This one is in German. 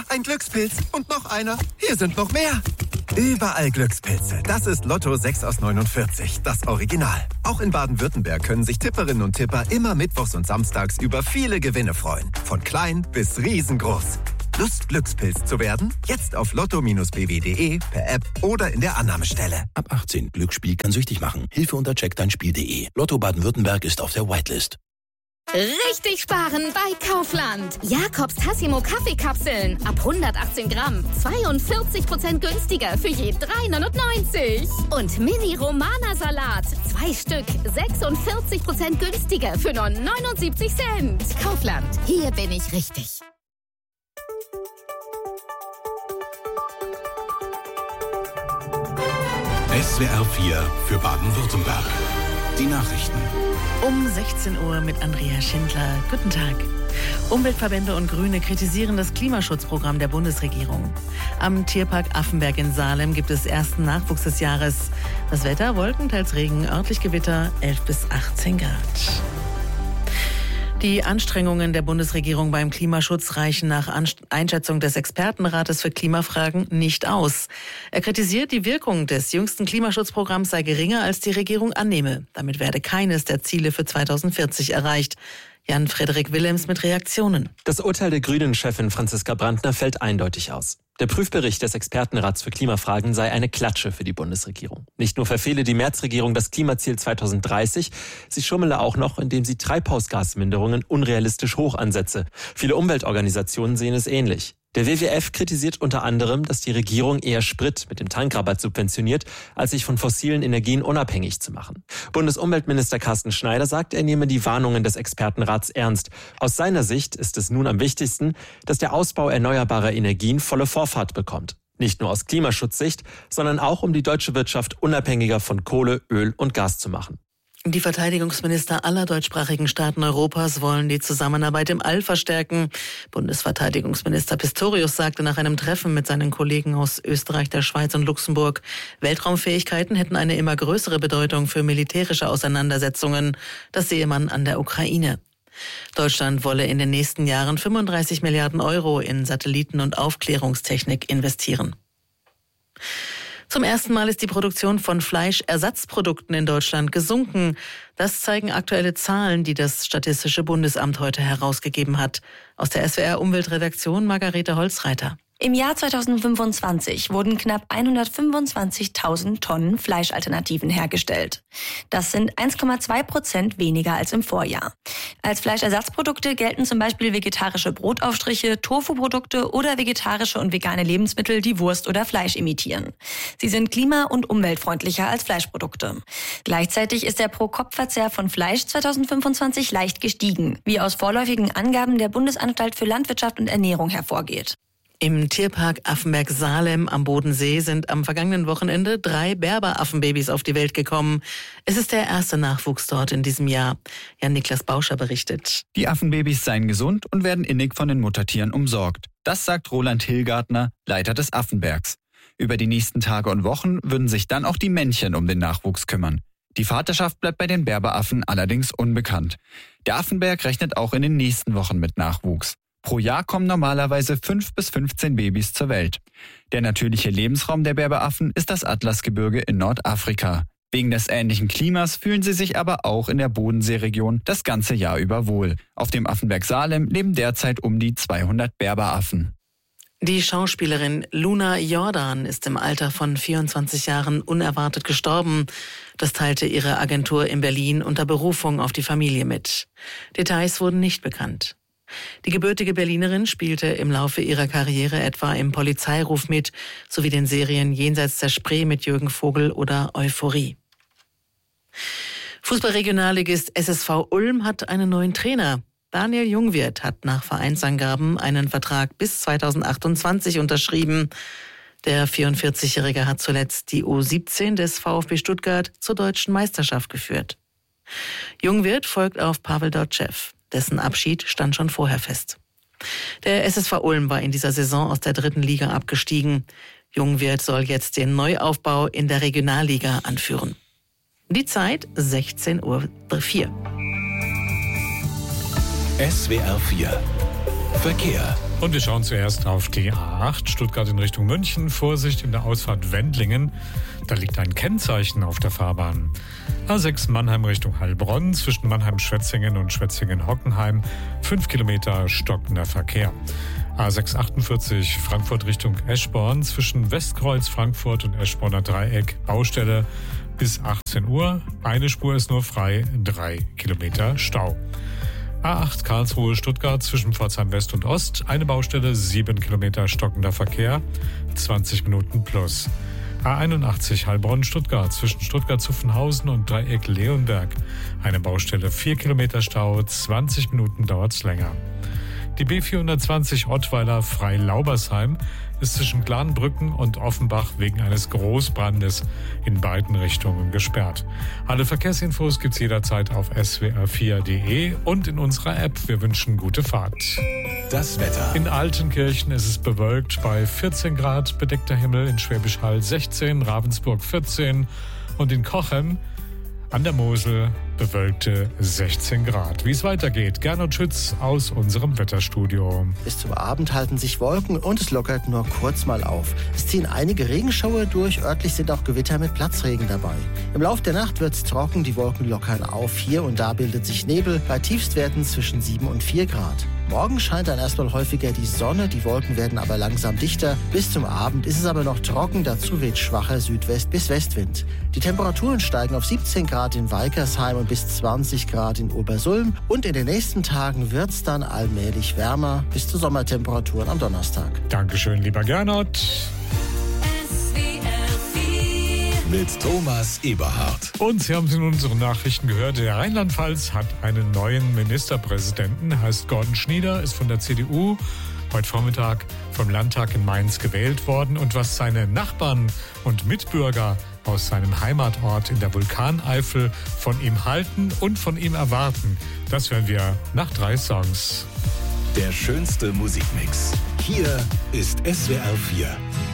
ein Glückspilz und noch einer. Hier sind noch mehr. Überall Glückspilze. Das ist Lotto 6 aus 49, das Original. Auch in Baden-Württemberg können sich Tipperinnen und Tipper immer mittwochs und samstags über viele Gewinne freuen. Von klein bis riesengroß. Lust, Glückspilz zu werden? Jetzt auf lotto-bw.de, per App oder in der Annahmestelle. Ab 18. Glücksspiel kann süchtig machen. Hilfe unter checkdeinspiel.de. Lotto Baden-Württemberg ist auf der Whitelist. Richtig sparen bei Kaufland. Jakobs Tassimo Kaffeekapseln. Ab 118 Gramm. 42% günstiger für je 3,99. Und Mini-Romana-Salat. 2 Stück. 46% günstiger für nur 79 Cent. Kaufland. Hier bin ich richtig. SWR 4 für Baden-Württemberg. Die Nachrichten. Um 16 Uhr mit Andrea Schindler. Guten Tag. Umweltverbände und Grüne kritisieren das Klimaschutzprogramm der Bundesregierung. Am Tierpark Affenberg in Salem gibt es ersten Nachwuchs des Jahres. Das Wetter: Wolken, teils Regen, örtlich Gewitter, 11 bis 18 Grad. Die Anstrengungen der Bundesregierung beim Klimaschutz reichen nach Einschätzung des Expertenrates für Klimafragen nicht aus. Er kritisiert, die Wirkung des jüngsten Klimaschutzprogramms sei geringer, als die Regierung annehme. Damit werde keines der Ziele für 2040 erreicht. Jan-Frederik Willems mit Reaktionen. Das Urteil der Grünen-Chefin Franziska Brandner fällt eindeutig aus. Der Prüfbericht des Expertenrats für Klimafragen sei eine Klatsche für die Bundesregierung. Nicht nur verfehle die Merz-Regierung das Klimaziel 2030, sie schummele auch noch, indem sie Treibhausgasminderungen unrealistisch hoch ansetze. Viele Umweltorganisationen sehen es ähnlich. Der WWF kritisiert unter anderem, dass die Regierung eher Sprit mit dem Tankrabatt subventioniert, als sich von fossilen Energien unabhängig zu machen. Bundesumweltminister Carsten Schneider sagt, er nehme die Warnungen des Expertenrats ernst. Aus seiner Sicht ist es nun am wichtigsten, dass der Ausbau erneuerbarer Energien volle Vorfahrt bekommt. Nicht nur aus Klimaschutzsicht, sondern auch, um die deutsche Wirtschaft unabhängiger von Kohle, Öl und Gas zu machen. Die Verteidigungsminister aller deutschsprachigen Staaten Europas wollen die Zusammenarbeit im All verstärken. Bundesverteidigungsminister Pistorius sagte nach einem Treffen mit seinen Kollegen aus Österreich, der Schweiz und Luxemburg, Weltraumfähigkeiten hätten eine immer größere Bedeutung für militärische Auseinandersetzungen. Das sehe man an der Ukraine. Deutschland wolle in den nächsten Jahren 35 Milliarden Euro in Satelliten- und Aufklärungstechnik investieren. Zum ersten Mal ist die Produktion von Fleischersatzprodukten in Deutschland gesunken. Das zeigen aktuelle Zahlen, die das Statistische Bundesamt heute herausgegeben hat. Aus der SWR-Umweltredaktion Margarete Holzreiter. Im Jahr 2025 wurden knapp 125.000 Tonnen Fleischalternativen hergestellt. Das sind 1,2% weniger als im Vorjahr. Als Fleischersatzprodukte gelten zum Beispiel vegetarische Brotaufstriche, Tofu-Produkte oder vegetarische und vegane Lebensmittel, die Wurst oder Fleisch imitieren. Sie sind klima- und umweltfreundlicher als Fleischprodukte. Gleichzeitig ist der Pro-Kopf-Verzehr von Fleisch 2025 leicht gestiegen, wie aus vorläufigen Angaben der Bundesanstalt für Landwirtschaft und Ernährung hervorgeht. Im Tierpark Affenberg-Salem am Bodensee sind am vergangenen Wochenende 3 Berber-Affenbabys auf die Welt gekommen. Es ist der erste Nachwuchs dort in diesem Jahr. Jan-Niklas Bauscher berichtet. Die Affenbabys seien gesund und werden innig von den Muttertieren umsorgt. Das sagt Roland Hillgartner, Leiter des Affenbergs. Über die nächsten Tage und Wochen würden sich dann auch die Männchen um den Nachwuchs kümmern. Die Vaterschaft bleibt bei den Berberaffen allerdings unbekannt. Der Affenberg rechnet auch in den nächsten Wochen mit Nachwuchs. Pro Jahr kommen normalerweise 5 bis 15 Babys zur Welt. Der natürliche Lebensraum der Berberaffen ist das Atlasgebirge in Nordafrika. Wegen des ähnlichen Klimas fühlen sie sich aber auch in der Bodenseeregion das ganze Jahr über wohl. Auf dem Affenberg Salem leben derzeit um die 200 Berberaffen. Die Schauspielerin Luna Jordan ist im Alter von 24 Jahren unerwartet gestorben. Das teilte ihre Agentur in Berlin unter Berufung auf die Familie mit. Details wurden nicht bekannt. Die gebürtige Berlinerin spielte im Laufe ihrer Karriere etwa im Polizeiruf mit, sowie den Serien Jenseits der Spree mit Jürgen Vogel oder Euphorie. Fußballregionalligist SSV Ulm hat einen neuen Trainer. Daniel Jungwirth hat nach Vereinsangaben einen Vertrag bis 2028 unterschrieben. Der 44-Jährige hat zuletzt die U17 des VfB Stuttgart zur deutschen Meisterschaft geführt. Jungwirth folgt auf Pavel Dotschew. Dessen Abschied stand schon vorher fest. Der SSV Ulm war in dieser Saison aus der 3. Liga abgestiegen. Jungwirth soll jetzt den Neuaufbau in der Regionalliga anführen. Die Zeit 16:04 Uhr. SWR 4 Verkehr. Und wir schauen zuerst auf die A8 Stuttgart in Richtung München. Vorsicht in der Ausfahrt Wendlingen. Da liegt ein Kennzeichen auf der Fahrbahn. A6 Mannheim Richtung Heilbronn. Zwischen Mannheim-Schwetzingen und Schwetzingen-Hockenheim 5 Kilometer stockender Verkehr. A6 48 Frankfurt Richtung Eschborn. Zwischen Westkreuz Frankfurt und Eschborner Dreieck Baustelle bis 18 Uhr. Eine Spur ist nur frei, 3 Kilometer Stau. A8 Karlsruhe Stuttgart zwischen Pforzheim West und Ost. Eine Baustelle, 7 Kilometer stockender Verkehr, 20 Minuten plus. A81 Heilbronn Stuttgart zwischen Stuttgart-Zuffenhausen und Dreieck Leonberg. Eine Baustelle, 4 Kilometer Stau, 20 Minuten dauert's länger. Die B420 Ottweiler Freilaubersheim ist zwischen Glanbrücken und Offenbach wegen eines Großbrandes in beiden Richtungen gesperrt. Alle Verkehrsinfos gibt's jederzeit auf swr4.de und in unserer App. Wir wünschen gute Fahrt. Das Wetter. In Altenkirchen ist es bewölkt bei 14 Grad, bedeckter Himmel, in Schwäbisch Hall 16, Ravensburg 14 und in Cochem an der Mosel bewölkte 16 Grad. Wie es weitergeht, Gernot Schütz aus unserem Wetterstudio. Bis zum Abend halten sich Wolken und es lockert nur kurz mal auf. Es ziehen einige Regenschauer durch, örtlich sind auch Gewitter mit Platzregen dabei. Im Lauf der Nacht wird es trocken, die Wolken lockern auf. Hier und da bildet sich Nebel, bei Tiefstwerten zwischen 7 und 4 Grad. Morgen scheint dann erstmal häufiger die Sonne, die Wolken werden aber langsam dichter. Bis zum Abend ist es aber noch trocken, dazu weht schwacher Südwest- bis Westwind. Die Temperaturen steigen auf 17 Grad in Weikersheim und bis 20 Grad in Obersulm. Und in den nächsten Tagen wird es dann allmählich wärmer, bis zu Sommertemperaturen am Donnerstag. Dankeschön, lieber Gernot. Mit Thomas Eberhardt. Und Sie haben es in unseren Nachrichten gehört, der Rheinland-Pfalz hat einen neuen Ministerpräsidenten, heißt Gordon Schnieder, ist von der CDU heute Vormittag vom Landtag in Mainz gewählt worden. Und was seine Nachbarn und Mitbürger aus seinem Heimatort in der Vulkaneifel von ihm halten und von ihm erwarten, das hören wir nach 3 Songs. Der schönste Musikmix. Hier ist SWR 4.